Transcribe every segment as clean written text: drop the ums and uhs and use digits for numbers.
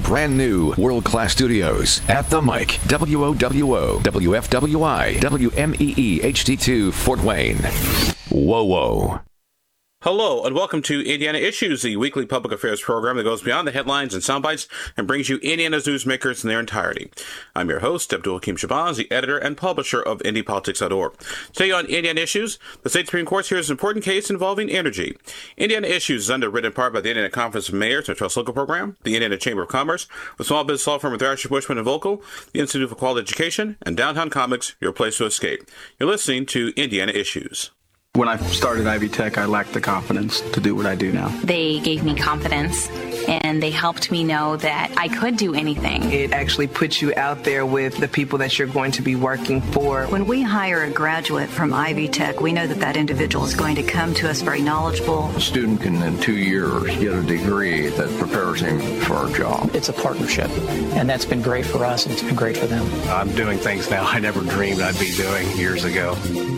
brand new world-class studios at the mic, WOWO, WFWI, WMEE HD2 Fort Wayne. Whoa. Hello, and welcome to Indiana Issues, the weekly public affairs program that goes beyond the headlines and soundbites and brings you Indiana's newsmakers in their entirety. I'm your host, Abdul Hakim Shabazz, the editor and publisher of IndyPolitics.org. Today on Indiana Issues, the state Supreme Court hears an important case involving energy. Indiana Issues is underwritten in part by the Indiana Conference of Mayors and Trust Local Program, the Indiana Chamber of Commerce, the small business law firm of Thrasher, Bushman & Volkel, the Institute for Quality Education, and Downtown Comics, your place to escape. You're listening to Indiana Issues. When I started Ivy Tech, I lacked the confidence to do what I do now. They gave me confidence, and they helped me know that I could do anything. It actually puts you out there with the people that you're going to be working for. When we hire a graduate from Ivy Tech, we know that that individual is going to come to us very knowledgeable. A student can, in 2 years, get a degree that prepares him for a job. It's a partnership, and that's been great for us, and it's been great for them. I'm doing things now I never dreamed I'd be doing years ago.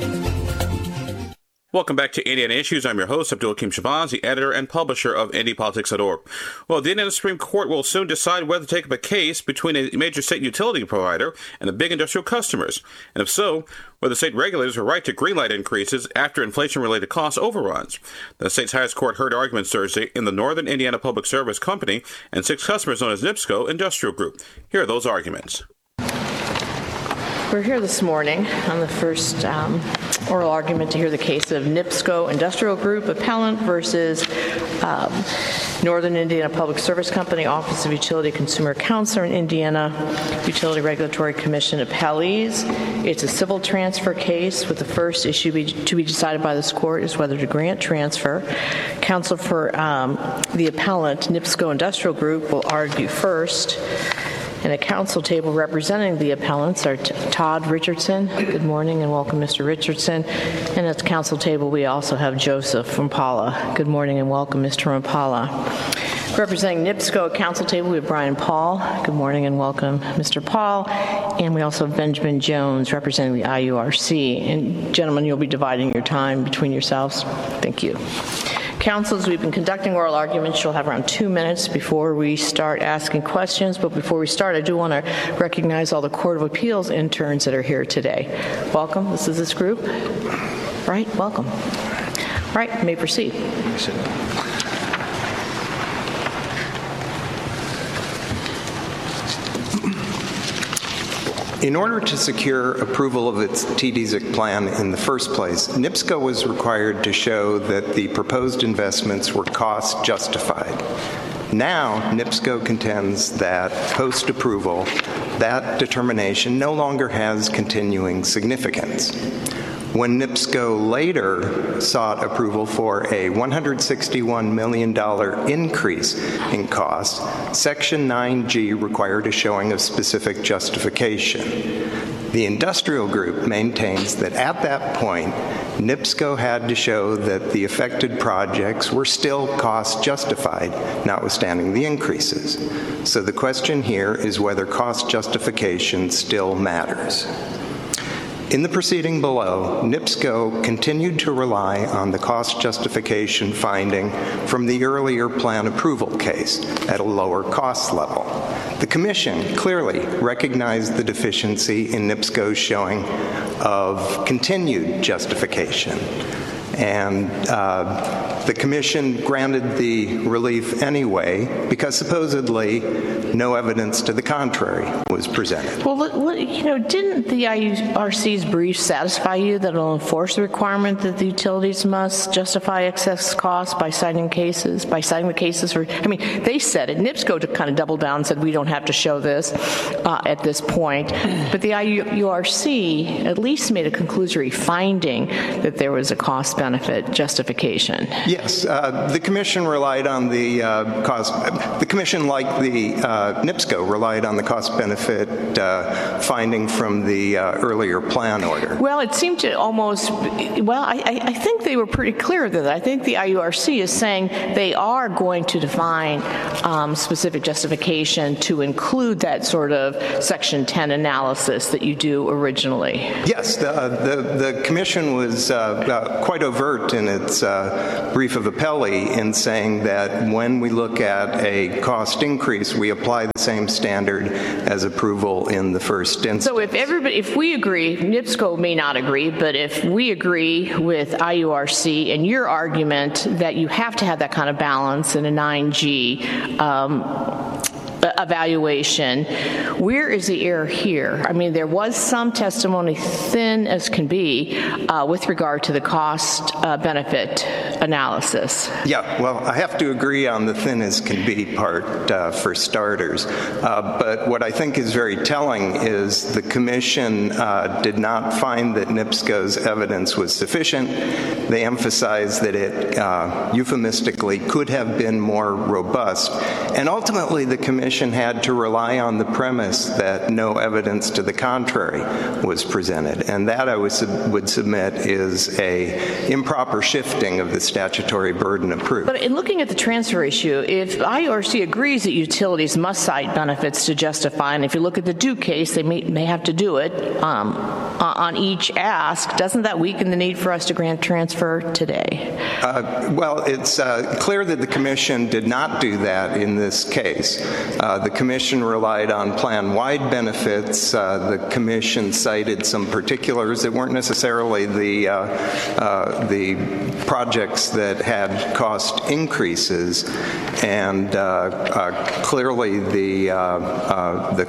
Welcome back to Indiana Issues. I'm your host, Abdul Hakim Shabazz, the editor and publisher of IndyPolitics.org. Well, the Indiana Supreme Court will soon decide whether to take up a case between a major state utility provider and the big industrial customers, and if so, whether state regulators are right to greenlight increases after inflation-related cost overruns. The state's highest court heard arguments Thursday in the Northern Indiana Public Service Company and 6 customers known as NIPSCO Industrial Group. Here are those arguments. We're here this morning on the first oral argument to hear the case of NIPSCO Industrial Group appellant versus Northern Indiana Public Service Company, Office of Utility Consumer Counselor in Indiana, Utility Regulatory Commission appellees. It's a civil transfer case with the first issue to be decided by this court is whether to grant transfer. Counsel for the appellant, NIPSCO Industrial Group, will argue first. And at council table representing the appellants are Todd Richardson. Good morning and welcome, Mr. Richardson. And at the council table, we also have Joseph Rampala. Good morning and welcome, Mr. Rampala. Representing NIPSCO at council table, we have Brian Paul. Good morning and welcome, Mr. Paul. And we also have Benjamin Jones representing the IURC. And gentlemen, you'll be dividing your time between yourselves. Thank you. Council, as we've been conducting oral arguments, you'll have around 2 minutes before we start asking questions. But before we start, I do want to recognize all the Court of Appeals interns that are here today. Welcome. This is this group. Right? Welcome. All right. You may proceed. In order to secure approval of its TDSIC plan in the first place, NIPSCO was required to show that the proposed investments were cost justified. Now, NIPSCO contends that post-approval, that determination no longer has continuing significance. When NIPSCO later sought approval for a $161 million increase in costs, Section 9G required a showing of specific justification. The industrial group maintains that at that point, NIPSCO had to show that the affected projects were still cost justified, notwithstanding the increases. So the question here is whether cost justification still matters. In the proceeding below, NIPSCO continued to rely on the cost justification finding from the earlier plan approval case at a lower cost level. The Commission clearly recognized the deficiency in NIPSCO's showing of continued justification. And the Commission granted the relief anyway because supposedly no evidence to the contrary was presented. Well, didn't the IURC's brief satisfy you that it'll enforce the requirement that the utilities must justify excess costs by citing the cases for, they said it. NIPSCO kind of doubled down and said we don't have to show this at this point. But the IURC at least made a conclusory finding that there was a cost-benefit justification. Yes, the Commission relied on the cost. The Commission, like the NIPSCO, relied on the cost-benefit finding from the earlier plan order. Well, it seemed to almost. Well, I think they were pretty clear that I think the IURC is saying they are going to define specific justification to include that sort of Section 10 analysis that you do originally. Yes, the Commission was quite overt in its brief of appellee in saying that when we look at a cost increase, we apply apply the same standard as approval in the first instance. So if we agree, NIPSCO may not agree, but if we agree with IURC and your argument that you have to have that kind of balance in a 9G evaluation, where is the error here? I mean, there was some testimony, thin as can be, with regard to the cost-benefit analysis. Yeah, well, I have to agree on the thin as can be part for starters. But what I think is very telling is the Commission did not find that NIPSCO's evidence was sufficient. They emphasized that it euphemistically could have been more robust. And ultimately, the Commission had to rely on the premise that no evidence to the contrary was presented. And that, I would submit, is a improper shifting of the statutory burden of proof. But in looking at the transfer issue, if IURC agrees that utilities must cite benefits to justify, and if you look at the Duke case, they may have to do it on each ask, doesn't that weaken the need for us to grant transfer today? Well, it's clear that the Commission did not do that in this case. The Commission relied on plan-wide benefits. The Commission cited some particulars that weren't necessarily the projects that had cost increases, and clearly the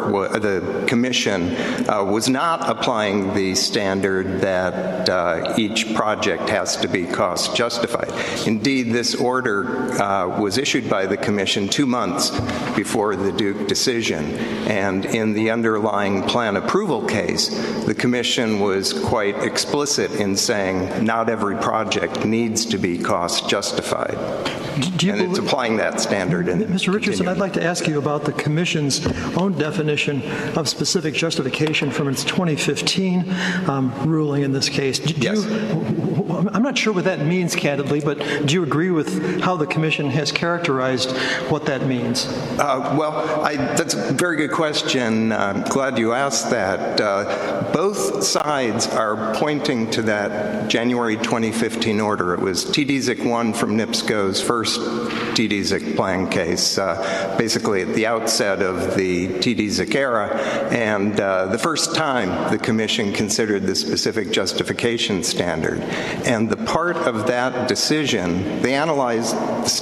Commission was not applying the standard that each project has to be cost justified. Indeed, this order was issued by the Commission 2 months before the Duke decision, and in the underlying plan approval case, the Commission was quite explicit in saying not every project needs to be cost justified. And it's applying that standard. Mr. Richardson, I'd like to ask you about the Commission's own definition of specific justification from its 2015 ruling in this case. Yes. I'm not sure what that means, candidly, but do you agree with how the Commission has characterized what that means? Well, that's a very good question. I'm glad you asked that. Both sides are pointing to that January 2015 order. It was TDSIC 1 from NIPSCO's first TDSIC plan case, basically at the outset of the TDSIC era, and the first time the Commission considered the specific justification standard. And the part of that decision, they analyzed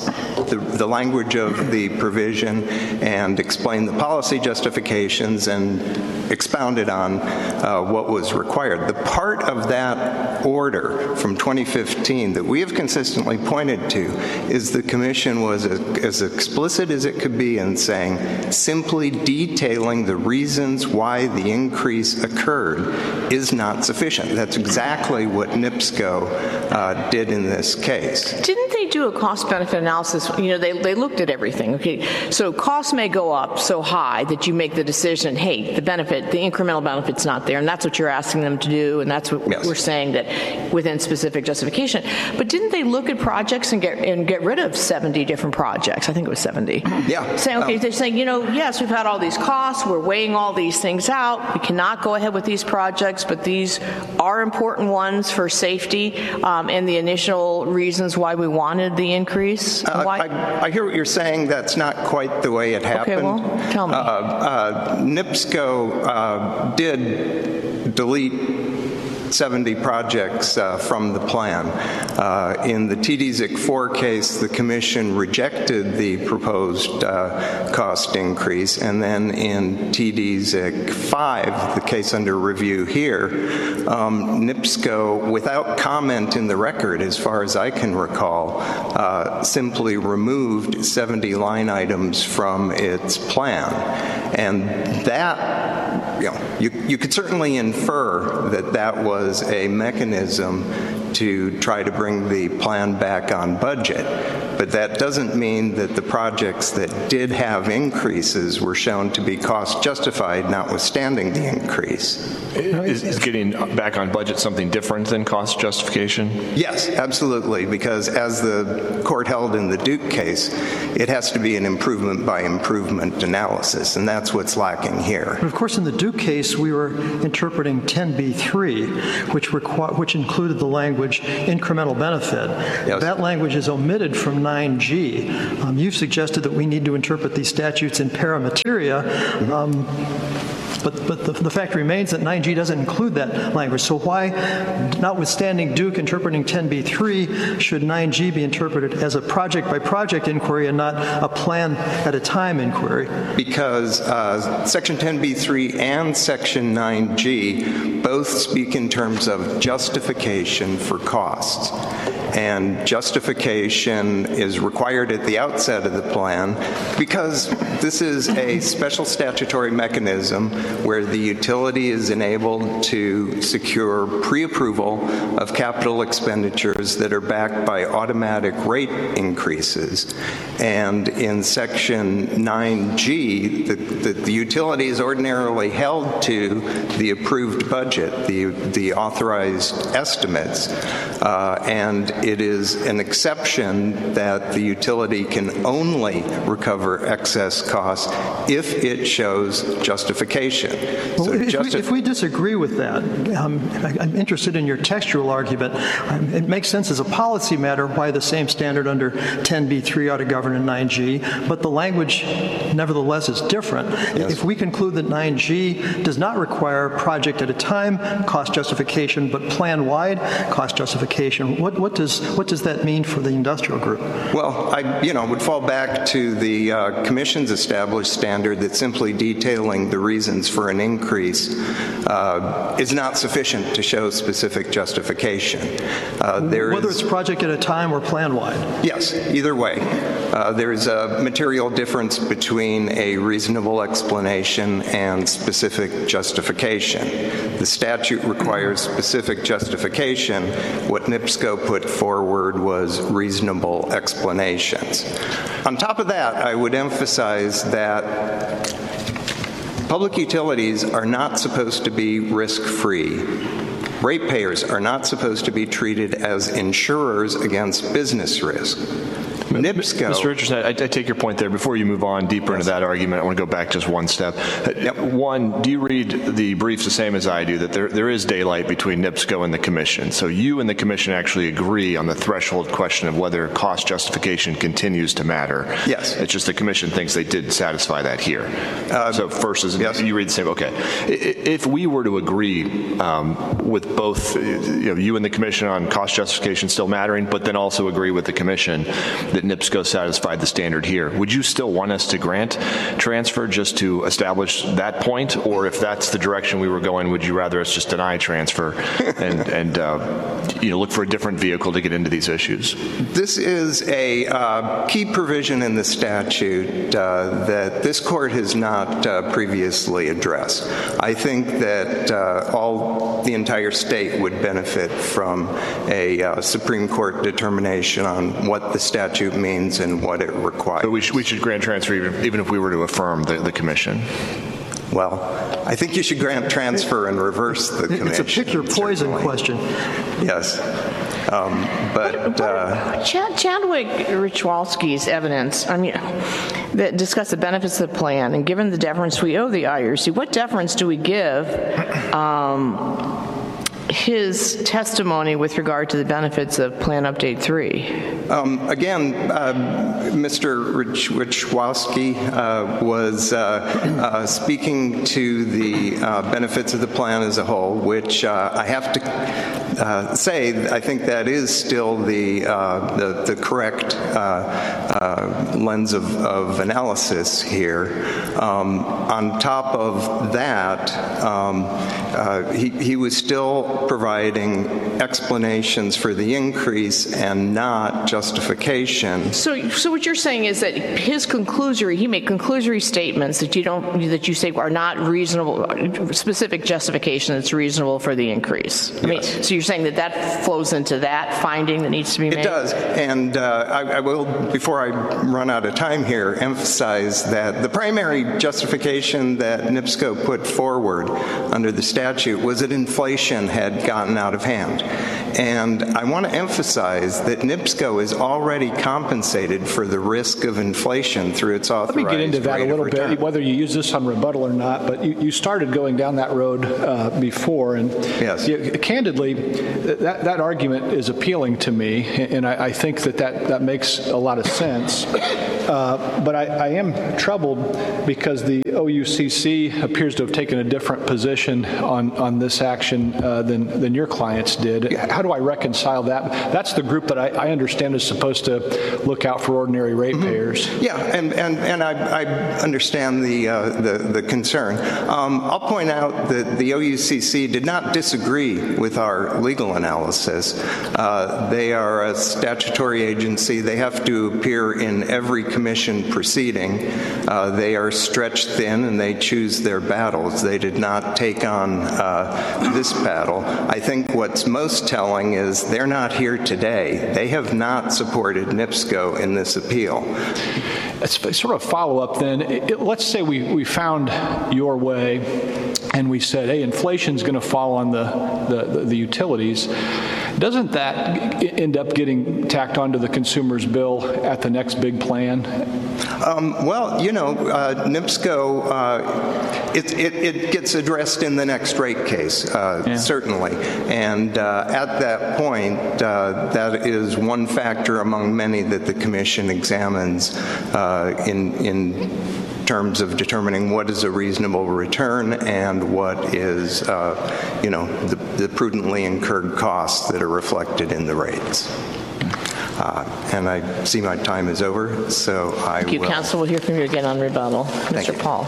the language of the provision and explained the policy justifications and expounded on what was required. The part of that order from 2015 that we have consistently pointed to is the Commission was as explicit as it could be in saying, simply detailing the reasons why the increase occurred is not sufficient. That's exactly what NIPSCO did in this case. Didn't they do a cost-benefit analysis? You know, they looked at everything. Okay, so costs may go up so high that you make the decision, hey, the incremental benefit's not there, and that's what you're asking them to do, and that's what we're saying that within specific justification. But didn't they look at projects and get rid of 70 different projects? I think it was 70. Yeah. Saying, okay, they're saying, you know, yes, we've had all these costs, we're weighing all these things out, we cannot go ahead with these projects, but these are important ones for safety, and the initial reasons why we wanted the increase. I hear what you're saying. That's not quite the way it happened. Okay, well, tell me. NIPSCO did delete 70 projects from the plan. In the TDSIC 4 case, the Commission rejected the proposed cost increase, and then in TDSIC 5, the case under review here, NIPSCO, without comment in the record, as far as I can recall, simply removed 70 line items from its plan. And that, you know, you could certainly infer that that was a mechanism to try to bring the plan back on budget. But that doesn't mean that the projects that did have increases were shown to be cost justified, notwithstanding the increase. Is getting back on budget something different than cost justification? Yes, absolutely, because as the court held in the Duke case, it has to be an improvement by improvement analysis, and that's what's lacking here. But of course, in the Duke case, we were interpreting 10b-3, which included the language incremental benefit. Yes. That language is omitted from 9G. You've suggested that we need to interpret these statutes in para materia. But the fact remains that 9G doesn't include that language. So why, notwithstanding Duke interpreting 10b-3, should 9G be interpreted as a project-by-project inquiry and not a plan-at-a-time inquiry? Because Section 10b-3 and Section 9G both speak in terms of justification for costs. And justification is required at the outset of the plan because this is a special statutory mechanism where the utility is enabled to secure pre-approval of capital expenditures that are backed by automatic rate increases. And in Section 9G, the utility is ordinarily held to the approved budget, the authorized estimates, and it is an exception that the utility can only recover excess costs if it shows justification. Well, so if we disagree with that, I'm interested in your textual argument. It makes sense as a policy matter why the same standard under 10b-3 ought to govern in 9G, but the language nevertheless is different. Yes. If we conclude that 9G does not require project at a time cost justification, but plan-wide cost justification, what does that mean for the industrial group? Well, I would fall back to the Commission's established standard that simply detailing the reasons for an increase is not sufficient to show specific justification. Whether it's project at a time or plan-wide? Yes, either way. There is a material difference between a reasonable explanation and specific justification. The statute requires specific justification. What NIPSCO put forward was reasonable explanations. On top of that, I would emphasize that public utilities are not supposed to be risk-free. Ratepayers are not supposed to be treated as insurers against business risk. NIPSCO. Mr. Richardson, I take your point there. Before you move on deeper into that argument, I want to go back just one step. Yep. One, do you read the briefs the same as I do, that there is daylight between NIPSCO and the Commission? So you and the Commission actually agree on the threshold question of whether cost justification continues to matter. Yes. It's just the Commission thinks they did satisfy that here. So first, yes. You read the same. Okay. If we were to agree with both you and the Commission on cost justification still mattering, but then also agree with the Commission that NIPSCO satisfied the standard here, would you still want us to grant transfer just to establish that point? Or if that's the direction we were going, would you rather us just deny transfer and look for a different vehicle to get into these issues? This is a key provision in the statute that this court has not previously addressed. I think that the entire state would benefit from a Supreme Court determination on what the statute means and what it requires. So we should grant transfer even if we were to affirm the Commission? Well, I think you should grant transfer and reverse the Commission. It's a pick your poison question. Yes. Chadwick-Richwalski's evidence, that discuss the benefits of the plan, and given the deference we owe the IRC, what deference do we give his testimony with regard to the benefits of Plan Update 3? Again, Mr. Richwalski was speaking to the benefits of the plan as a whole, which I have to say I think that is still the correct lens of analysis here. On top of that, he was still providing explanations for the increase and not justification. So what you're saying is that he made conclusory statements that you say are not reasonable, specific justification that's reasonable for the increase. Yes. So you're saying that flows into that finding that needs to be made? It does, and I will, before I run out of time here, emphasize that the primary justification that NIPSCO put forward under the statute was that inflation had had gotten out of hand. And I want to emphasize that NIPSCO is already compensated for the risk of inflation through its authorized rate of return. Let me get into that a little bit, whether you use this on rebuttal or not, but you started going down that road before, and yes. Candidly, that argument is appealing to me, and I think that makes a lot of sense. But I am troubled because the OUCC appears to have taken a different position on this action than your clients did. How do I reconcile that? That's the group that I understand is supposed to look out for ordinary ratepayers. Yeah, and I understand the concern. I'll point out that the OUCC did not disagree with our legal analysis. They are a statutory agency. They have to appear in every commission proceeding. They are stretched thin and they choose their battles. They did not take on this battle. I think what's most telling is they're not here today. They have not supported NIPSCO in this appeal. It's sort of follow-up then. Let's say we found your way and we said, hey, inflation's going to fall on the utilities. Doesn't that end up getting tacked onto the consumer's bill at the next big plan? Well, NIPSCO, it gets addressed in the next rate case, certainly. And at that point, that is one factor among many that the Commission examines in terms of determining what is a reasonable return and what is, the prudently incurred costs that are reflected in the rates. And I see my time is over, so Thank you, Counsel. We'll hear from you again on rebuttal. Mr. Paul.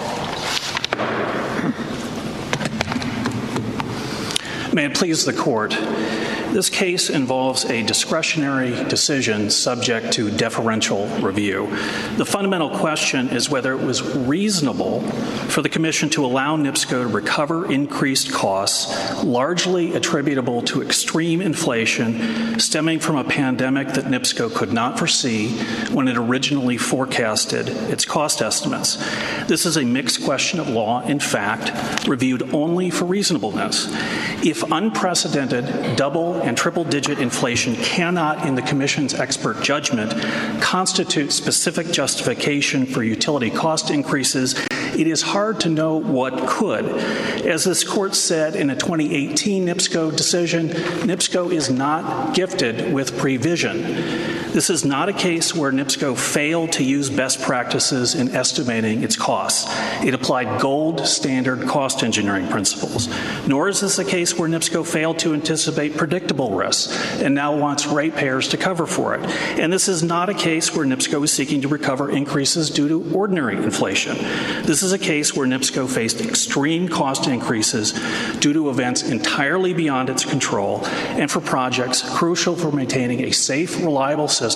May it please the Court. This case involves a discretionary decision subject to deferential review. The fundamental question is whether it was reasonable for the Commission to allow NIPSCO to recover increased costs largely attributable to extreme inflation stemming from a pandemic that NIPSCO could not foresee when it originally forecasted its cost estimates. This is a mixed question of law, in fact, reviewed only for reasonableness. If unprecedented double and triple-digit inflation cannot, in the Commission's expert judgment, constitute specific justification for utility cost increases, it is hard to know what could. As this Court said in a 2018 NIPSCO decision, NIPSCO is not gifted with prevision. This is not a case where NIPSCO failed to use best practices in estimating its costs. It applied gold standard cost engineering principles. Nor is this a case where NIPSCO failed to anticipate predictable risks and now wants ratepayers to cover for it. And this is not a case where NIPSCO is seeking to recover increases due to ordinary inflation. This is a case where NIPSCO faced extreme cost increases due to events entirely beyond its control and for projects crucial for maintaining a safe, reliable system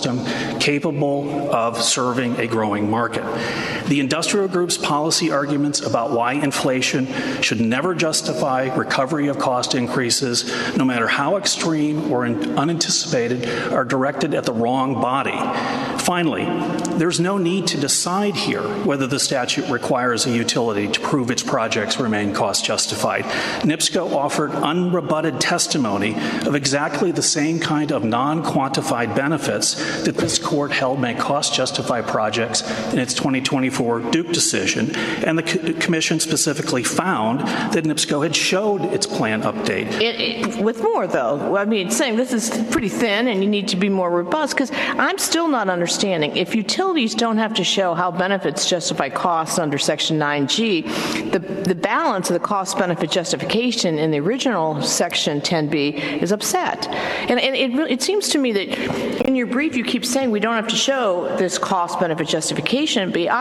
capable of serving a growing market. The industrial group's policy arguments about why inflation should never justify recovery of cost increases, no matter how extreme or unanticipated, are directed at the wrong body. Finally, there's no need to decide here whether the statute requires a utility to prove its projects remain cost justified. NIPSCO offered unrebutted testimony of exactly the same kind of non-quantified benefits that this Court held may cost justify projects in its 2024 Duke decision, and the Commission specifically found that NIPSCO had showed its plan update. With more, though, I mean, saying this is pretty thin and you need to be more robust, because I'm still not understanding. If utilities don't have to show how benefits justify costs under Section 9G, the balance of the cost-benefit justification in the original Section 10B is upset. And it seems to me that in your brief you keep saying we don't have to show this cost-benefit justification, but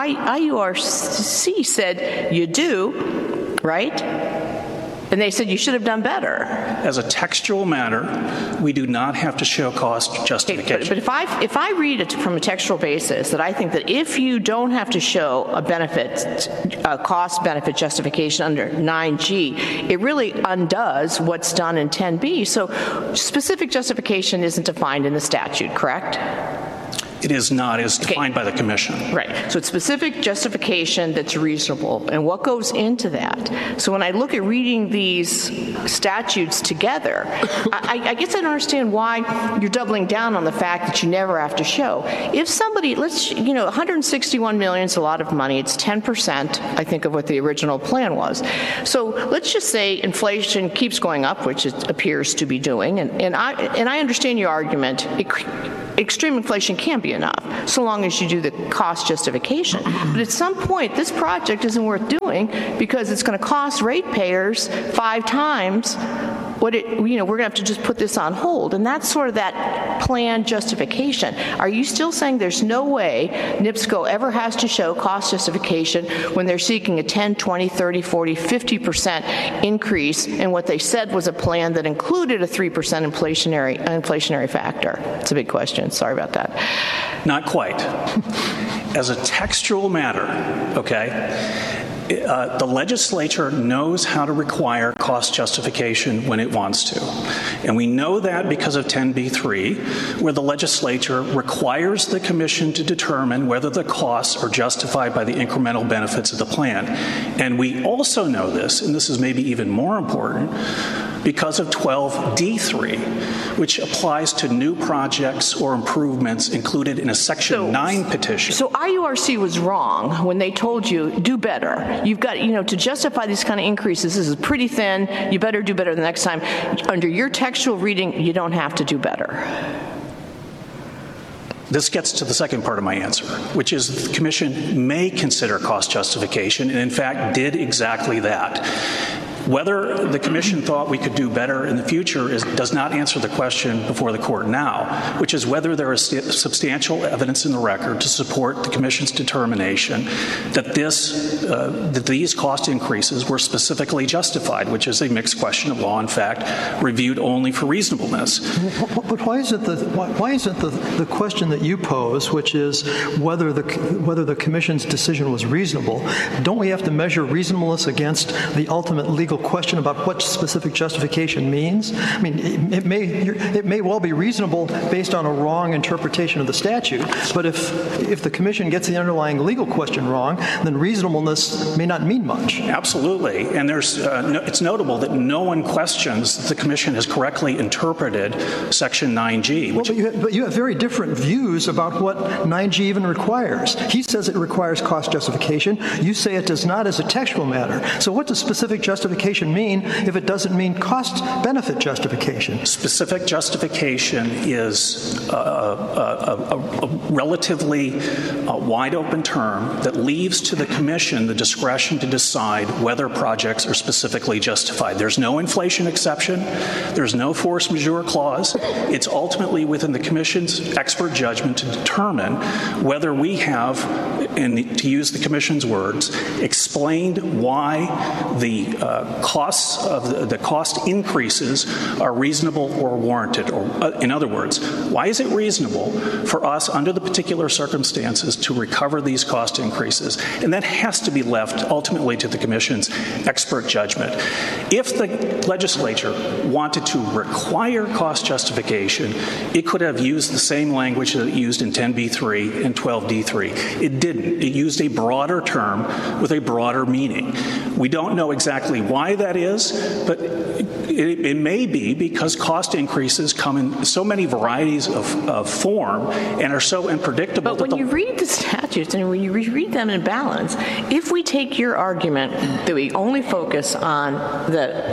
IURC said you do, right? And they said you should have done better. As a textual matter, we do not have to show cost justification. Okay, but if I read it from a textual basis, that I think that if you don't have to show a cost-benefit justification under 9G, it really undoes what's done in 10B. So specific justification isn't defined in the statute, correct? It is not. It is defined by the Commission. Right. So it's specific justification that's reasonable. And what goes into that? So when I look at reading these statutes together, I guess I don't understand why you're doubling down on the fact that you never have to show. If somebody, $161 million is a lot of money. It's 10%, I think, of what the original plan was. So let's just say inflation keeps going up, which it appears to be doing. And I understand your argument. Extreme inflation can't be enough, so long as you do the cost justification. But at some point, this project isn't worth doing because it's going to cost ratepayers 5 times what we're going to have to just put this on hold. And that's sort of that plan justification. Are you still saying there's no way NIPSCO ever has to show cost justification when they're seeking a 10, 20, 30, 40, 50% increase in what they said was a plan that included a 3% inflationary factor? It's a big question. Sorry about that. Not quite. As a textual matter, okay, the legislature knows how to require cost justification when it wants to. And we know that because of 10b-3, where the legislature requires the Commission to determine whether the costs are justified by the incremental benefits of the plan. And we also know this, and this is maybe even more important, because of 12d-3, which applies to new projects or improvements included in a Section 9 petition. So IURC was wrong when they told you, do better. You've got, to justify these kind of increases, this is pretty thin, you better do better the next time. Under your textual reading, you don't have to do better. This gets to the second part of my answer, which is the Commission may consider cost justification, and in fact did exactly that. Whether the Commission thought we could do better in the future does not answer the question before the Court now, which is whether there is substantial evidence in the record to support the Commission's determination that these cost increases were specifically justified, which is a mixed question of law and fact, reviewed only for reasonableness. But why isn't the question that you pose, which is whether the Commission's decision was reasonable? Don't we have to measure reasonableness against the ultimate legal question about what specific justification means? I mean, it may well be reasonable based on a wrong interpretation of the statute, but if the Commission gets the underlying legal question wrong, then reasonableness may not mean much. Absolutely, and it's notable that no one questions that the Commission has correctly interpreted Section 9G. But you have very different views about what 9G even requires. He says it requires cost justification. You say it does not as a textual matter. So what does specific justification mean if it doesn't mean cost-benefit justification? Specific justification is a relatively wide-open term that leaves to the Commission the discretion to decide whether projects are specifically justified. There's no inflation exception. There's no force majeure clause. It's ultimately within the Commission's expert judgment to determine whether we have, and to use the Commission's words, explained why the cost increases are reasonable or warranted. Or, in other words, why is it reasonable for us under the particular circumstances to recover these cost increases? And that has to be left ultimately to the Commission's expert judgment. If the legislature wanted to require cost justification, it could have used the same language that it used in 10b-3 and 12d-3. It didn't. It used a broader term with a broader meaning. We don't know exactly why that is, but it may be because cost increases come in so many varieties of form and are so unpredictable. But when you read the statutes and when you read them in balance, if we take your argument that we only focus on the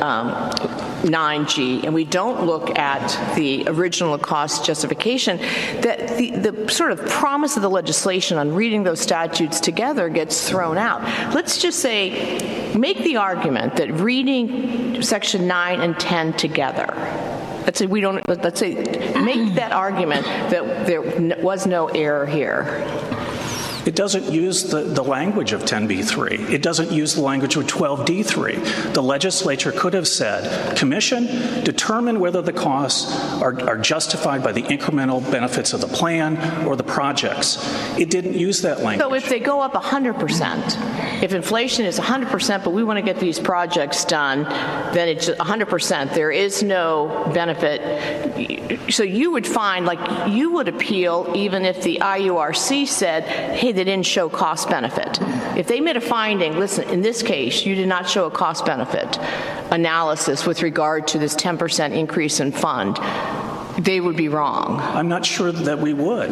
9G and we don't look at the original cost justification, that the sort of promise of the legislation on reading those statutes together gets thrown out. Let's just say, make the argument that reading Section 9 and 10 together, let's say make that argument that there was no error here. doesn't use the language of 10b-3. It doesn't use the language of 12d-3. The legislature could have said, Commission, determine whether the costs are justified by the incremental benefits of the plan or the projects. It didn't use that language. So if they go up 100%, if inflation is 100%, but we want to get these projects done, then it's 100%. There is no benefit. So you would find, like, you would appeal even if the IURC said, hey, they didn't show cost benefit. If they made a finding, listen, in this case, you did not show a cost benefit analysis with regard to this 10% increase in fund, they would be wrong. I'm not sure that we would.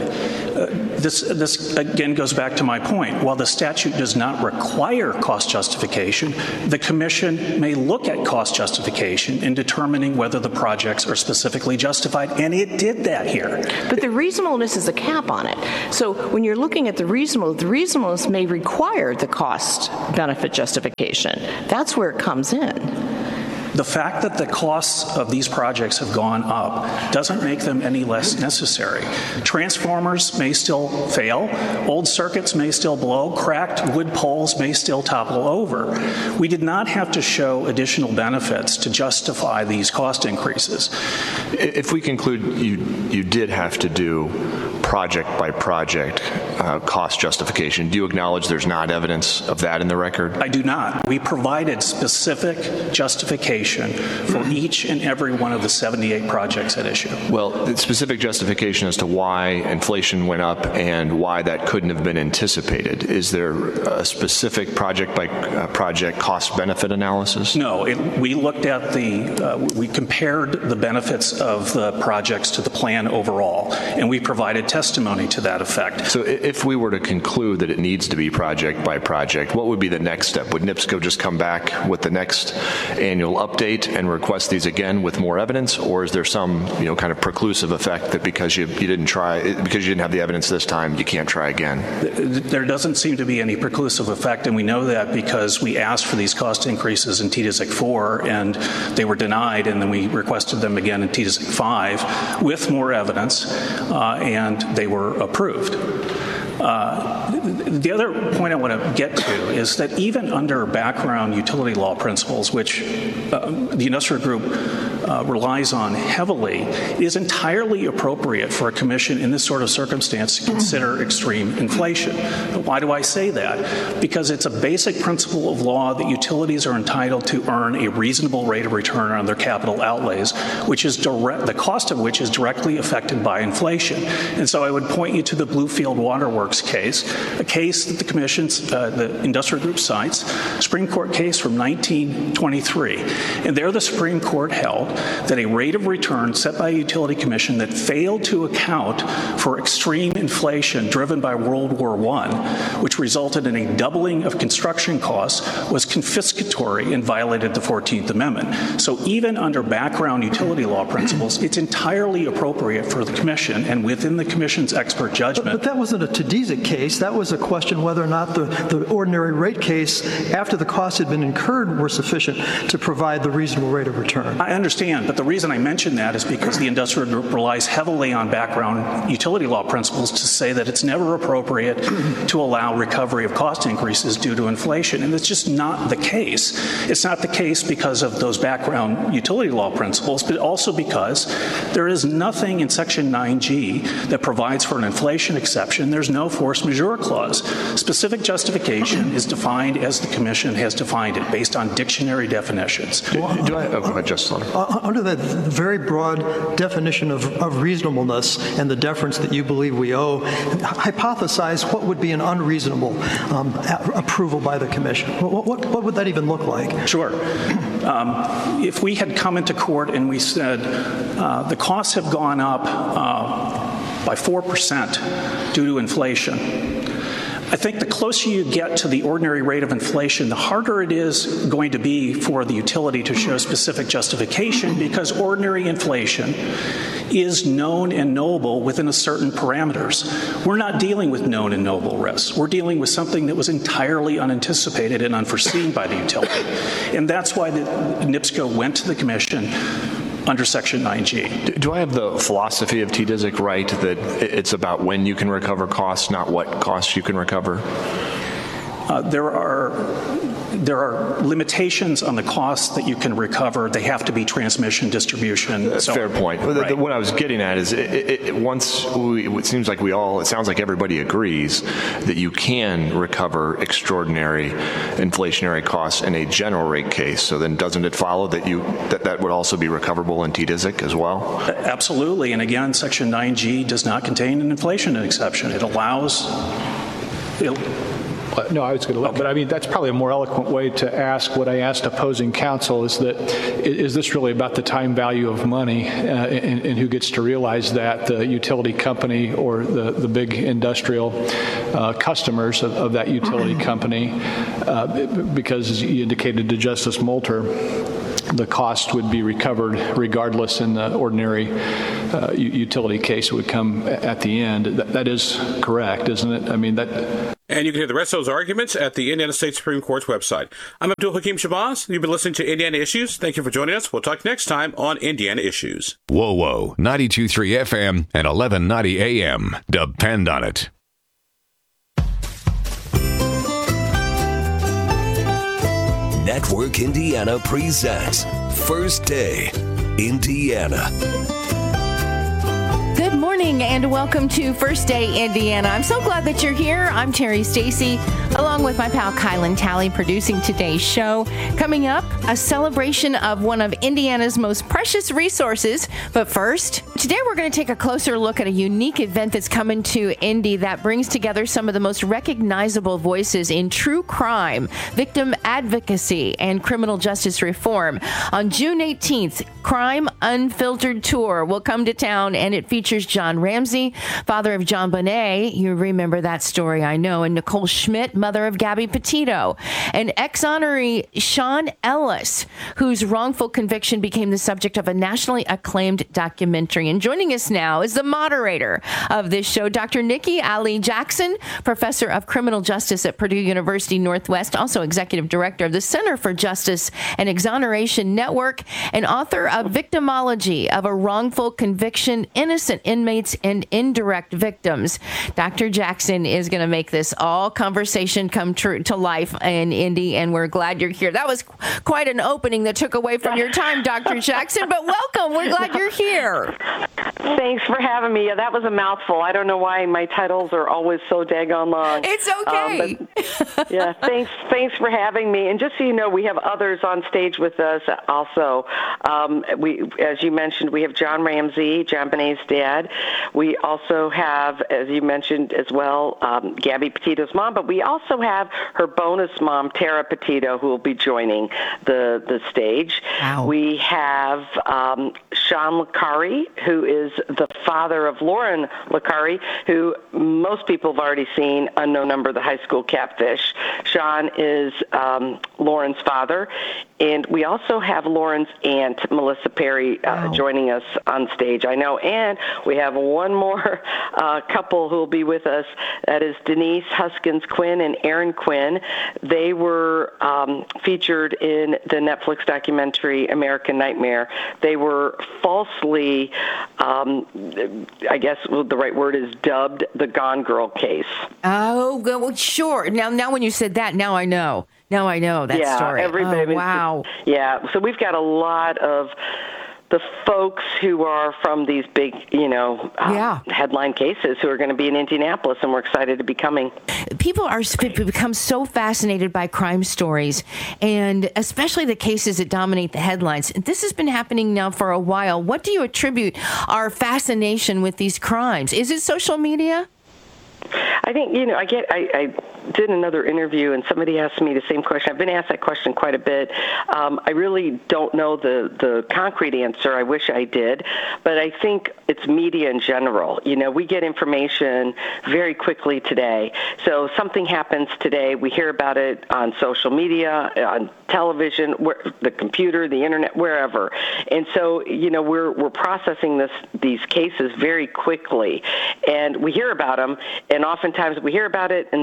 This again goes back to my point. While the statute does not require cost justification, the Commission may look at cost justification in determining whether the projects are specifically justified, and it did that here. But the reasonableness is a cap on it. So when you're looking at the reasonableness may require the cost benefit justification. That's where it comes in. The fact that the costs of these projects have gone up doesn't make them any less necessary. Transformers may still fail, old circuits may still blow, cracked wood poles may still topple over. We did not have to show additional benefits to justify these cost increases. If we conclude you did have to do project by project cost justification, do you acknowledge there's not evidence of that in the record? I do not. We provided specific justification for each and every one of the 78 projects at issue. Well, the specific justification as to why inflation went up and why that couldn't have been anticipated. Is there a specific project by project cost benefit analysis? No. We looked at we compared the benefits of the projects to the plan overall, and we provided testimony to that effect. So if we were to conclude that it needs to be project by project, what would be the next step? Would NIPSCO just come back with the next annual update and request these again with more evidence, or is there some kind of preclusive effect that because you didn't have the evidence this time, you can't try again? There doesn't seem to be any preclusive effect, and we know that because we asked for these cost increases in TDSIC 4 and they were denied, and then we requested them again in TDSIC 5 with more evidence, and they were approved. The other point I want to get to is that even under background utility law principles, which the industrial group relies on heavily, it is entirely appropriate for a commission in this sort of circumstance to consider extreme inflation. Why do I say that? Because it's a basic principle of law that utilities are entitled to earn a reasonable rate of return on their capital outlays, which is the cost of which is directly affected by inflation. And so I would point you to the Bluefield Waterworks case, a case that the commission's, the industrial group cites, Supreme Court case from 1923. And there the Supreme Court held that a rate of return set by a utility commission that failed to account for extreme inflation driven by World War I, which resulted in a doubling of construction costs, was confiscatory and violated the 14th Amendment. So even under background utility law principles, it's entirely appropriate for the commission and within the commission's expert judgment. But that wasn't a TDSIC case. That was a question whether or not the ordinary rate case, after the costs had been incurred, were sufficient to provide the reasonable rate of return. I understand, but the reason I mention that is because the industrial group relies heavily on background utility law principles to say that it's never appropriate to allow recovery of cost increases due to inflation, and it's just not the case. It's not the case because of those background utility law principles, but also because there is nothing in Section 9G that provides for an inflation exception. There's no force majeure clause. Specific justification is defined as the commission has defined it, based on dictionary definitions. Go ahead, Justice Slaughter. Under that very broad definition of reasonableness and the deference that you believe we owe, hypothesize what would be an unreasonable approval by the commission. What would that even look like? Sure. If we had come into court and we said the costs have gone up by 4% due to inflation, I think the closer you get to the ordinary rate of inflation, the harder it is going to be for the utility to show specific justification, because ordinary inflation is known and knowable within a certain parameters. We're not dealing with known and knowable risks. We're dealing with something that was entirely unanticipated and unforeseen by the utility. And that's why the NIPSCO went to the commission under Section 9G. Do I have the philosophy of TDISC right, that it's about when you can recover costs, not what costs you can recover? There are limitations on the costs that you can recover. They have to be transmission, distribution. Fair point. Right. What I was getting at is, it seems like it sounds like everybody agrees that you can recover extraordinary inflationary costs in a general rate case. So then, doesn't it follow that that would also be recoverable in TDISC as well? Absolutely. And again, Section 9G does not contain an inflation exception. It allows. No, I was going to let, but I mean, that's probably a more eloquent way to ask what I asked opposing counsel, is that, is this really about the time value of money and who gets to realize that, the utility company or the big industrial customers of that utility company? Because as you indicated to Justice Moulter, the cost would be recovered regardless in the ordinary utility case. It would come at the end. That is correct, isn't it? I mean, that... And you can hear the rest of those arguments at the Indiana State Supreme Court's website. I'm Abdul Hakim Shabazz. You've been listening to Indiana Issues. Thank you for joining us. We'll talk next time on Indiana Issues. Whoa, 92.3 FM and 1190 AM. Depend on it. Network Indiana presents First Day Indiana. Good morning and welcome to First Day Indiana. I'm so glad that you're here. I'm Terry Stacy, along with my pal Kylan Talley, producing today's show. Coming up, a celebration of one of Indiana's most precious resources. But first, today we're going to take a closer look at a unique event that's coming to Indy that brings together some of the most recognizable voices in true crime, victim advocacy, and criminal justice reform. On June 18th, Crime Unfiltered Tour will come to town, and it features John Ramsey, father of John Bonet. You remember that story, I know. And Nicole Schmidt, mother of Gabby Petito. And ex-honoree Sean Ellis, whose wrongful conviction became the subject of a nationally acclaimed documentary. And joining us now is the moderator of this show, Dr. Nikki Ali Jackson, professor of criminal justice at Purdue University Northwest, also executive director of the Center for Justice and Exoneration Network, and author of Victimology of a Wrongful Conviction, Innocent Inmates and Indirect Victims. Dr. Jackson is going to make this all conversation come true to life in Indy, and we're glad you're here. That was quite an opening that took away from your time, Dr. Jackson, but welcome. We're glad you're here. Thanks for having me. That was a mouthful. I don't know why my titles are always so daggone long. It's okay. Yeah, thanks for having me. And just so you know, we have others on stage with us also. As you mentioned, we have John Ramsey, John Bonet's dad. We also have, as you mentioned as well, Gabby Petito's mom, but we also have her bonus mom, Tara Petito, who will be joining the stage. Wow. We have Sean Licari, who is the father of Lauren Licari, who most people have already seen, Unknown Number, the high school catfish. Sean is Lauren's father. And we also have Lauren's aunt, Melissa Perry, joining us on stage, I know. And we have one more couple who will be with us. That is Denise Huskins Quinn and Aaron Quinn. They were featured in the Netflix documentary American Nightmare. They were falsely, I guess the right word is dubbed, the Gone Girl case. Oh, well, sure. Now when you said that, now I know. Now I know that story. Everybody. Wow. Yeah, so we've got a lot of the folks who are from these big, headline cases who are going to be in Indianapolis, and we're excited to be coming. People become so fascinated by crime stories, and especially the cases that dominate the headlines. This has been happening now for a while. What do you attribute our fascination with these crimes? Is it social media? I think, I did another interview and somebody asked me the same question. I've been asked that question quite a bit. I really don't know the concrete answer. I wish I did. But I think it's media in general. We get information very quickly today. So something happens today, we hear about it on social media, on television, the computer, the internet, wherever. And so, we're processing these cases very quickly. And we hear about them, and oftentimes we hear about it, and then we kind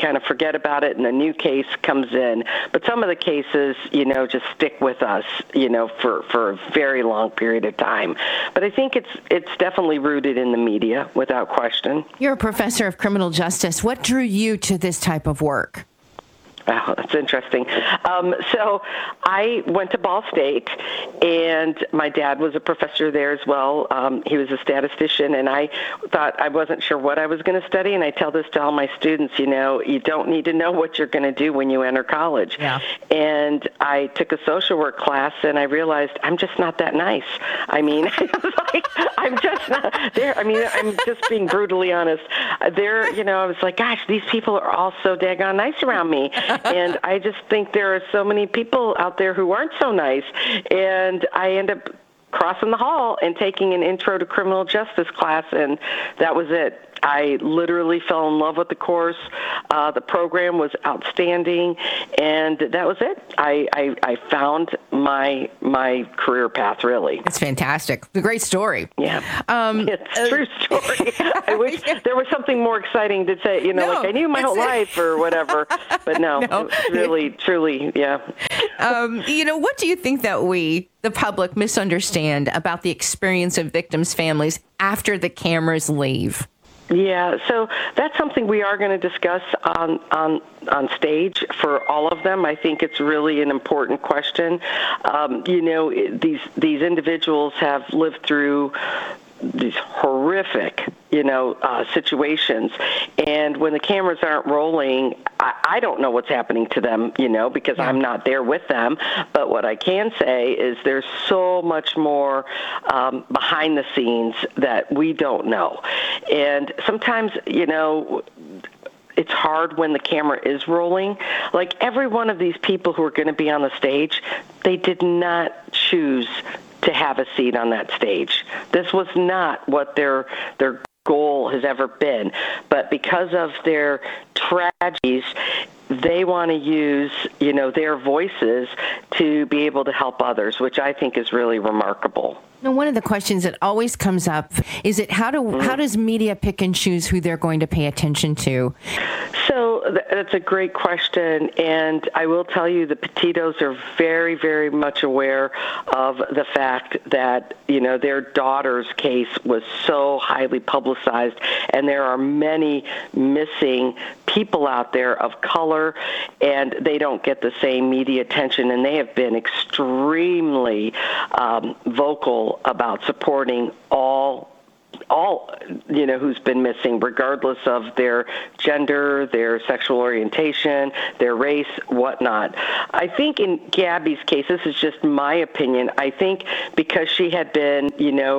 kind of forget about it and a new case comes in. But some of the cases, just stick with us, for a very long period of time. But I think it's definitely rooted in the media, without question. You're a professor of criminal justice. What drew you to this type of work? Oh, that's interesting. So I went to Ball State, and my dad was a professor there as well. He was a statistician, and I thought I wasn't sure what I was going to study, and I tell this to all my students, you don't need to know what you're going to do when you enter college. Yeah. And I took a social work class, and I realized I'm just not that nice. I mean, I'm just not there. I mean, I'm just being brutally honest. I was like, gosh, these people are all so daggone nice around me. And I just think there are so many people out there who aren't so nice. And I end up crossing the hall and taking an intro to criminal justice class, and that was it. I literally fell in love with the course. The program was outstanding, and that was it. I found my career path, really. That's fantastic. A great story. Yeah. It's a true story. I wish there was something more exciting to say, like I knew my whole life or whatever, but no. It's really, truly, yeah. What do you think that the public, misunderstand about the experience of victims' families after the cameras leave? Yeah, so that's something we are going to discuss on stage for all of them. I think it's really an important question. These individuals have lived through these horrific, situations. And when the cameras aren't rolling, I don't know what's happening to them, because I'm not there with them. But what I can say is there's so much more behind the scenes that we don't know. And sometimes, it's hard when the camera is rolling. Like every one of these people who are going to be on the stage, they did not choose to have a seat on that stage. This was not what their goal has ever been. But because of their tragedies, they want to use, their voices to be able to help others, which I think is really remarkable. Now, one of the questions that always comes up is how does media pick and choose who they're going to pay attention to? So that's a great question, and I will tell you the Petitos are very, very much aware of the fact that, their daughter's case was so highly publicized, and there are many missing people out there of color, and they don't get the same media attention, and they have been extremely vocal about supporting all who's been missing, regardless of their gender, their sexual orientation, their race, whatnot. I think in Gabby's case, this is just my opinion, I think because she had been,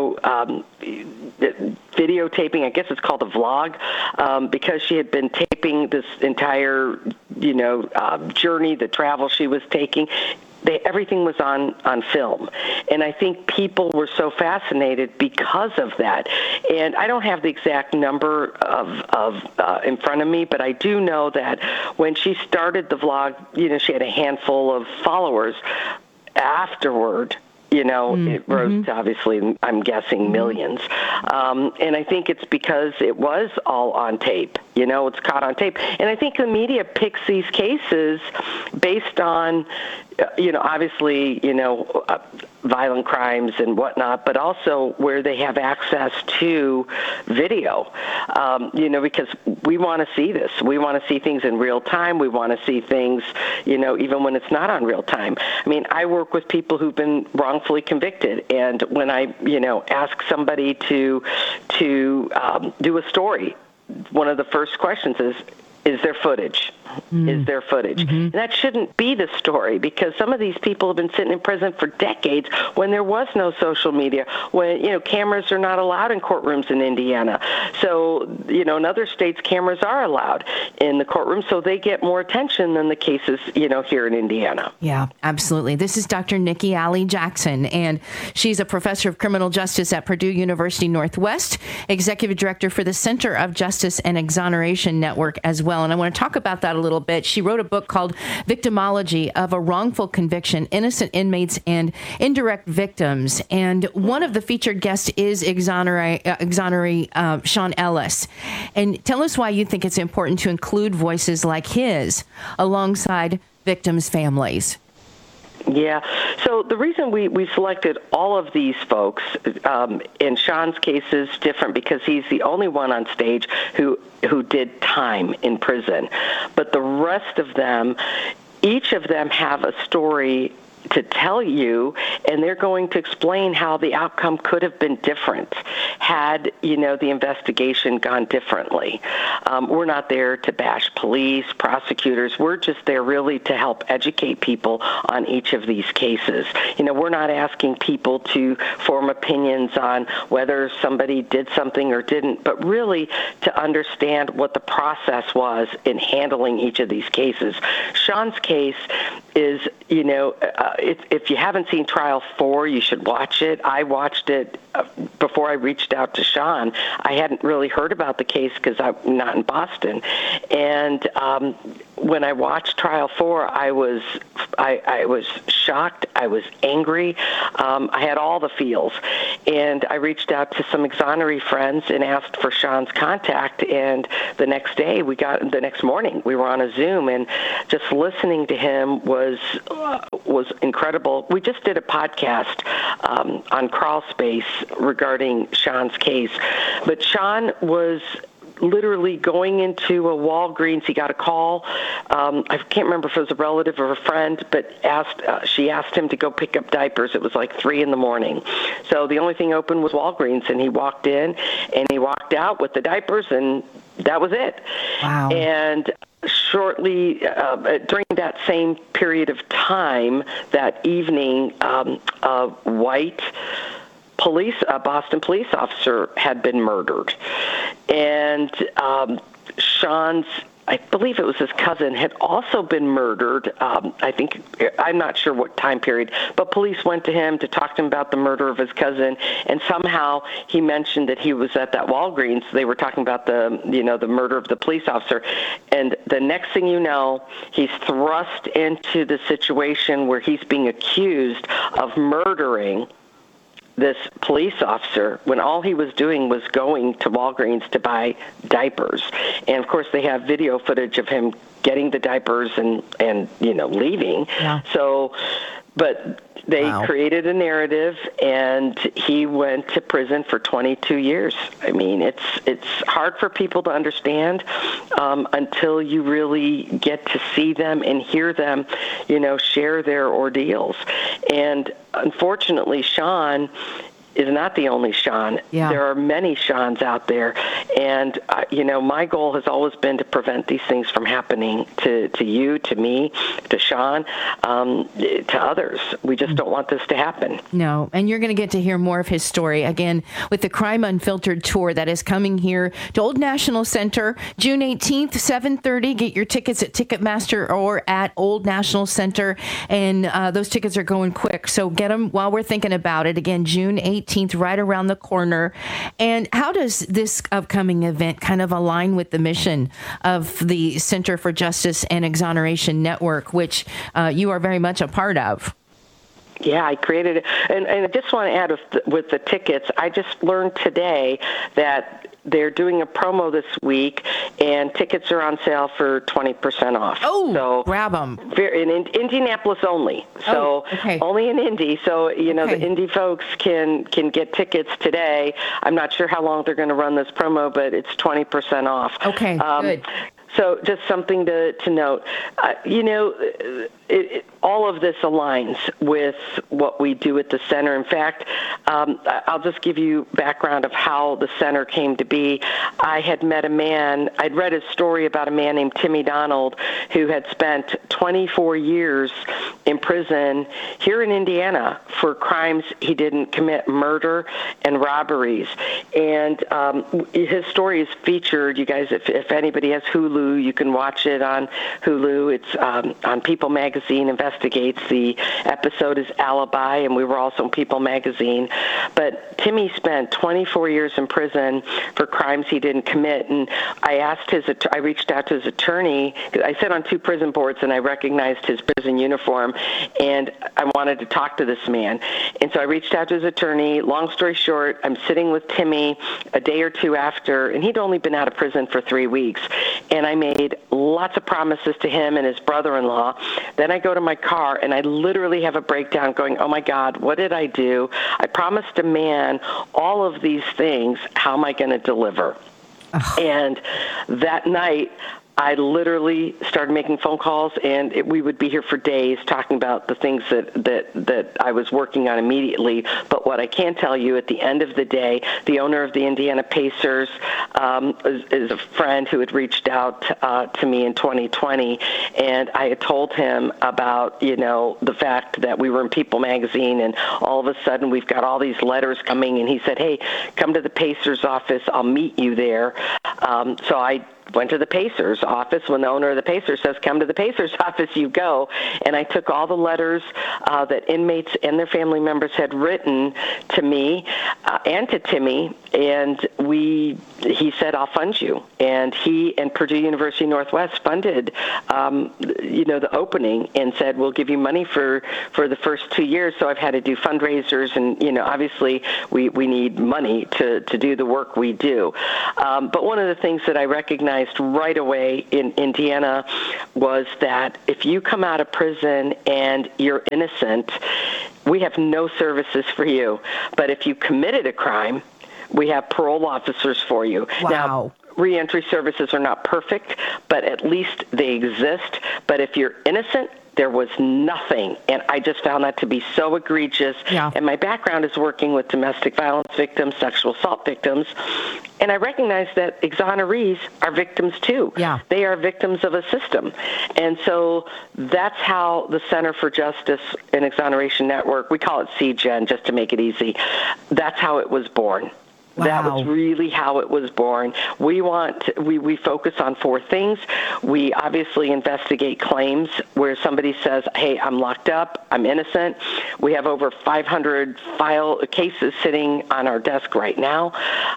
videotaping, I guess it's called a vlog, because she had been taping this entire, journey, the travel she was taking. Everything was on film. And I think people were so fascinated because of that. And I don't have the exact number of in front of me, but I do know that when she started the vlog, she had a handful of followers. Afterward, it rose to obviously, I'm guessing, millions. And I think it's because it was all on tape. It's caught on tape. And I think the media picks these cases based on, obviously, violent crimes and whatnot, but also where they have access to video, because we want to see this. We want to see things in real time. We want to see things, even when it's not on real time. I mean, I work with people who've been wrongfully convicted, and when I, ask somebody to do a story, one of the first questions is there footage? Is there footage? And that shouldn't be the story, because some of these people have been sitting in prison for decades when there was no social media, when, cameras are not allowed in courtrooms in Indiana. So, in other states, cameras are allowed in the courtroom, so they get more attention than the cases, here in Indiana. Yeah, absolutely. This is Dr. Nikki Alley Jackson, and she's a professor of criminal justice at Purdue University Northwest, executive director for the Center of Justice and Exoneration Network as well. And I want to talk about that a little little bit. She wrote a book called Victimology of a Wrongful Conviction, Innocent Inmates and Indirect Victims. And one of the featured guests is exoneree Sean Ellis. And tell us why you think it's important to include voices like his alongside victims' families. Yeah. So the reason we selected all of these folks, in Sean's case is different because he's the only one on stage who did time in prison. But the rest of them, each of them have a story to tell you, and they're going to explain how the outcome could have been different had, the investigation gone differently. We're not there to bash police, prosecutors. We're just there really to help educate people on each of these cases. We're not asking people to form opinions on whether somebody did something or didn't, but really to understand what the process was in handling each of these cases. Sean's case is, if you haven't seen Trial 4, you should watch it. I watched it before I reached out to Sean. I hadn't really heard about the case because I'm not in Boston. And when I watched Trial 4, I was shocked. I was angry. I had all the feels. And I reached out to some exoneree friends and asked for Sean's contact. And the next morning, we were on a Zoom, and just listening to him was incredible. We just did a podcast on Crawl Space regarding Sean's case. But Sean was literally going into a Walgreens. He got a call. I can't remember if it was a relative or a friend, but she asked him to go pick up diapers. It was like 3 a.m. So the only thing open was Walgreens, and he walked in and he walked out with the diapers, and that was it. Wow. And shortly during that same period of time, that evening, a white Boston police officer had been murdered. And Sean's, I believe it was his cousin, had also been murdered. I'm not sure what time period, but police went to him to talk to him about the murder of his cousin, and somehow he mentioned that he was at that Walgreens. They were talking about the murder of the police officer, and the next thing you know, he's thrust into the situation where he's being accused of murdering this police officer when all he was doing was going to Walgreens to buy diapers. And of course they have video footage of him getting the diapers and leaving. Yeah. So, but they created a narrative, and he went to prison for 22 years. I mean, it's hard for people to understand until you really get to see them and hear them, share their ordeals. And unfortunately, Sean is not the only Sean. Yeah. There are many Seans out there. And, my goal has always been to prevent these things from happening to you, to me, to Sean, to others. We just don't want this to happen. No, and you're going to get to hear more of his story, again, with the Crime Unfiltered tour that is coming here to Old National Center, June 18th, 7:30. Get your tickets at Ticketmaster or at Old National Center, and those tickets are going quick, so get them while we're thinking about it. Again, June 18th, right around the corner. And how does this upcoming event kind of align with the mission of the Center for Justice and Exoneration Network, which you are very much a part of? Yeah, I created it. And I just want to add with the tickets, I just learned today that they're doing a promo this week, and tickets are on sale for 20% off. Oh, so grab them. In Indianapolis only. So only in Indy. So, the Indy folks can get tickets today. I'm not sure how long they're going to run this promo, but it's 20% off. Okay, good. So just something to note. All of this aligns with what we do at the center. In fact, I'll just give you background of how the center came to be. I had met a man, I'd read a story about a man named Timmy Donald who had spent 24 years in prison here in Indiana for crimes he didn't commit, murder and robberies. And his story is featured. You guys, if anybody has Hulu, you can watch it on Hulu. It's on People Magazine. magazine investigates. The episode is Alibi, and we were also in People magazine. But Timmy spent 24 years in prison for crimes he didn't commit, and I reached out to his attorney. I sat on 2 prison boards, and I recognized his prison uniform, and I wanted to talk to this man. And so I reached out to his attorney. Long story short, I'm sitting with Timmy a day or 2 after, and he'd only been out of prison for 3 weeks. And I made lots of promises to him and his brother-in-law. Then I go to my car, and I literally have a breakdown going, oh, my God, what did I do? I promised a man all of these things. How am I going to deliver? And that night, I literally started making phone calls, and we would be here for days talking about the things that I was working on immediately. But what I can tell you, at the end of the day, the owner of the Indiana Pacers is a friend who had reached out to me in 2020, and I had told him about, the fact that we were in People magazine, and all of a sudden we've got all these letters coming, and he said, hey, come to the Pacers office. I'll meet you there. So I went to the Pacers office. When the owner of the Pacers says, come to the Pacers office, you go. And I took all the letters that inmates and their family members had written to me and to Timmy, and he said, I'll fund you. And he and Purdue University Northwest funded, the opening, and said, we'll give you money for the first 2 years. So I've had to do fundraisers, and, obviously we need money to do the work we do. But one of the things that I recognized right away in Indiana was that if you come out of prison and you're innocent, we have no services for you. But if you committed a crime, we have parole officers for you. Wow. Now, reentry services are not perfect, but at least they exist. But if you're innocent, there was nothing, and I just found that to be so egregious. Yeah. And my background is working with domestic violence victims, sexual assault victims, and I recognize that exonerees are victims too. Yeah. They are victims of a system. And so that's how the Center for Justice and Exoneration Network, we call it CGEN just to make it easy, that's how it was born. Wow. That was really how it was born. We focus on 4 things. We obviously investigate claims where somebody says, hey, I'm locked up, I'm innocent. We have over 500 file cases sitting on our desk right now.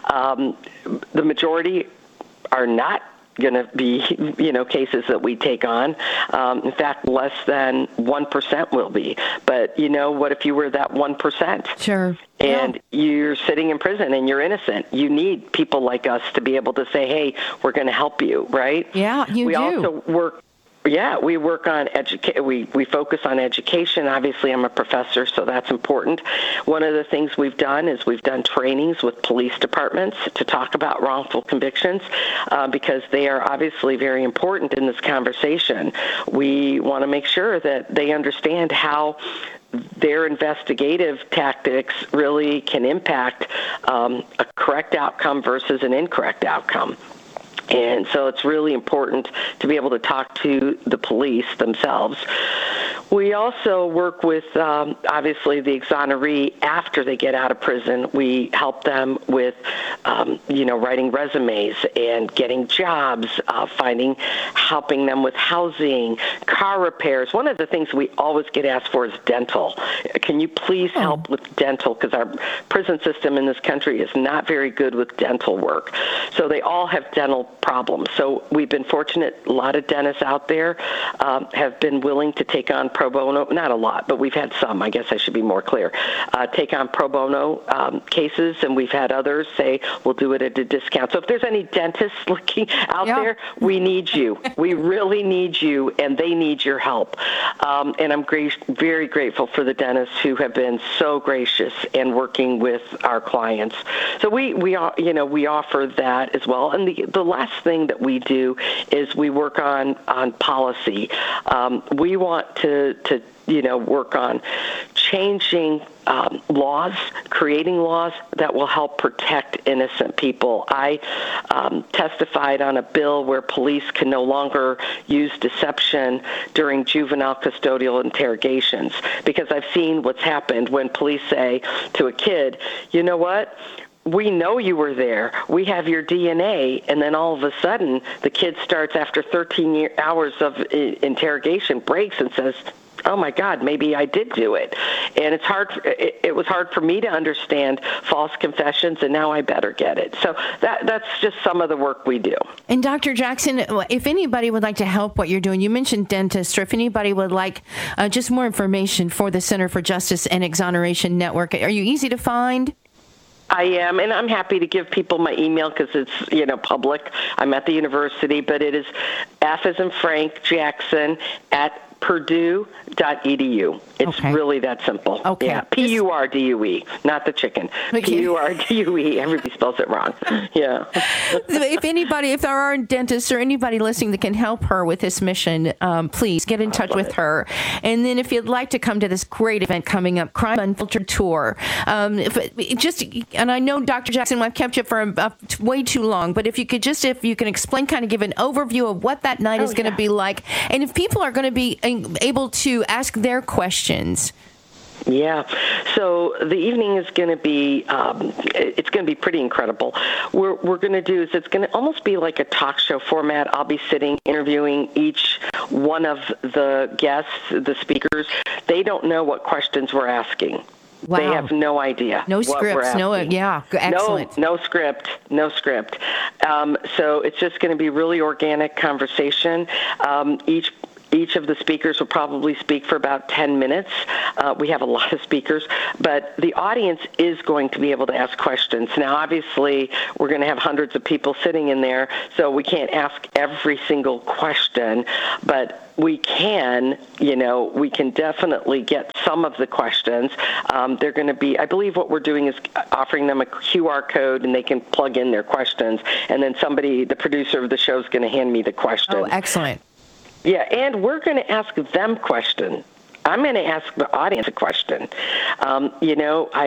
The majority are not going to be, cases that we take on. In fact, less than 1% will be. But, what if you were that 1%? Sure. And you're sitting in prison and you're innocent. You need people like us to be able to say, hey, we're going to help you, right? Yeah, we do. We also work. Yeah, we work on we focus on education. Obviously, I'm a professor, so that's important. One of the things we've done is we've done trainings with police departments to talk about wrongful convictions because they are obviously very important in this conversation. We want to make sure that they understand how their investigative tactics really can impact a correct outcome versus an incorrect outcome. And so it's really important to be able to talk to the police themselves. We also work with, obviously, the exoneree after they get out of prison. We help them with, writing resumes and getting jobs, helping them with housing, car repairs. One of the things we always get asked for is dental. Can you please help with dental? Because our prison system in this country is not very good with dental work. So they all have dental problems. So we've been fortunate. A lot of dentists out there have been willing to take on pro bono, not a lot, but we've had some, I guess I should be more clear, take on pro bono cases, and we've had others say, we'll do it at a discount. So if there's any dentists looking out there, we need you. We really need you, and they need your help. And I'm very grateful for the dentists who have been so gracious in working with our clients. So we offer that as well. And the last thing that we do is we work on policy. We want to work on changing laws, creating laws that will help protect innocent people. I testified on a bill where police can no longer use deception during juvenile custodial interrogations, because I've seen what's happened when police say to a kid, you know what? we know you were there. We have your DNA. And then all of a sudden, the kid starts after 13 hours of interrogation, breaks and says, oh my God, maybe I did do it. And it's hard. It was hard for me to understand false confessions, and now I better get it. So that's just some of the work we do. And Dr. Jackson, if anybody would like to help what you're doing, you mentioned dentists, or if anybody would like just more information for the Center for Justice and Exoneration Network, are you easy to find? I am, and I'm happy to give people my email because it's, public. I'm at the university, but it is F as in Frank Jackson at Purdue.edu. It's really that simple. Okay. Yeah. Purdue, not the chicken. Okay. Purdue. Everybody spells it wrong. Yeah. If there are dentists or anybody listening that can help her with this mission, please get in touch with her. And then if you'd like to come to this great event coming up, Crime Unfiltered Tour, and I know, Dr. Jackson, I've kept you for way too long, but if you can explain, kind of give an overview of what that night is going to be like, and if people are going to be able to ask their questions. Yeah. So the evening is going to be, it's going to be pretty incredible. We're going to do is it's going to almost be like a talk show format. I'll be sitting interviewing each one of the guests, the speakers. They don't know what questions we're asking. Wow. They have no idea. No scripts. Excellent. No script. So it's just going to be really organic conversation. Each of the speakers will probably speak for about 10 minutes. We have a lot of speakers, but the audience is going to be able to ask questions. Now, obviously, we're going to have hundreds of people sitting in there, so we can't ask every single question, but we can definitely get some of the questions. They're going to be, I believe what we're doing is offering them a QR code, and they can plug in their questions, and then the producer of the show is going to hand me the question. Oh, excellent. Yeah, and we're going to ask them questions. I'm going to ask the audience a question. I